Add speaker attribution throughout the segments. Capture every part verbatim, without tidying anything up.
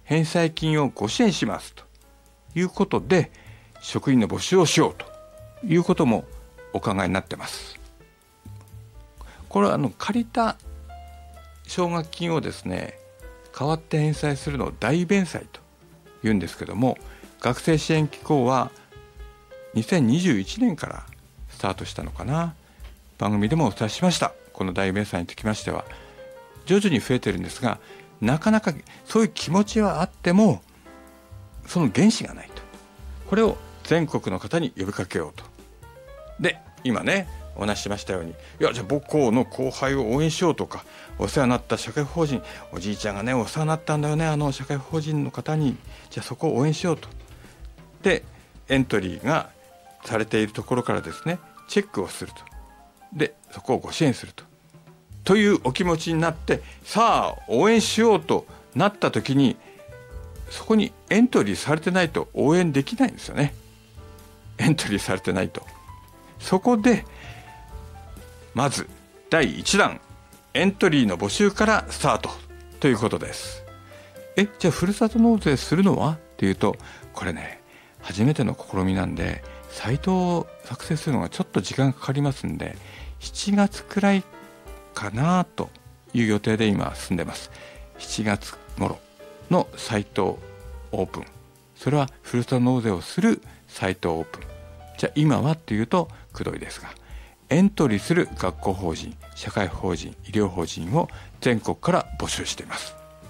Speaker 1: 返済金をご支援しますということで職員の募集をしようということもお考えになってます。これはあの借りた奨学金をですね代わって返済するのを代弁済というんですけども、学生支援機構はにせんにじゅういちねんからスタートしたのかな。番組でもお伝えしました。この代弁済につきましては徐々に増えてるんですが、なかなかそういう気持ちはあってもその原資がないと。これを全国の方に呼びかけようと。で今ねお話ししましたように、いやじゃあ母校の後輩を応援しようとか、お世話になった社会法人、おじいちゃんがねお世話になったんだよね、あの社会法人の方に、じゃあそこを応援しようと。でエントリーがされているところからですねチェックをすると。でそこをご支援するとというお気持ちになって、さあ応援しようとなった時に、そこにエントリーされてないと応援できないんですよね。エントリーされてないと。そこでまずだいいちだんエントリーの募集からスタートということです。えじゃあふるさと納税するのはっていうと、これね初めての試みなんでサイトを作成するのがちょっと時間かかりますんで、しちがつくらいかなという予定で今進んでます。しちがつ頃のサイトオープン、それはふるさと納税をするサイトオープン。じゃあ今はっていうとくどいですが、エントリーする学校法人、社会法人、医療法人を全国から募集しています。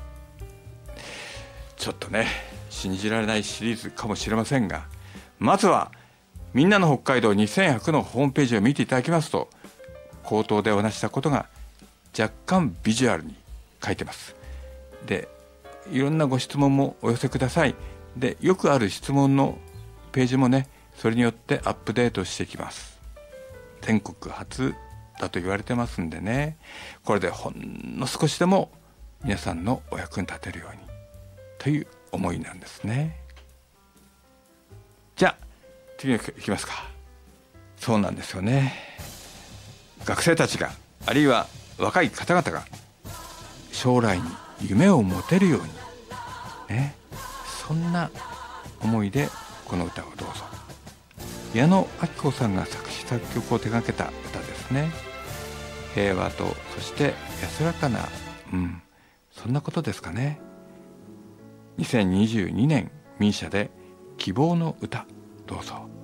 Speaker 1: ちょっとね信じられないシリーズかもしれませんが、まずはみんなの北海道にせんひゃくのホームページを見ていただきますと、口頭でお話したことが若干ビジュアルに書いてます。でいろんなご質問もお寄せください。でよくある質問のページもねそれによってアップデートしていきます。全国初だと言われてますんでね、これでほんの少しでも皆さんのお役に立てるようにという思いなんですね。じゃあ次に行きますか。そうなんですよね。学生たちが、あるいは若い方々が将来に夢を持てるようにね、そんな思いでこの歌をどうぞ。矢野顕子さんが作詞作曲を手掛けた歌ですね。平和とそして安らかな、うん、そんなことですかね。にせんにじゅうにねんミーシャで希望の歌、どうぞ。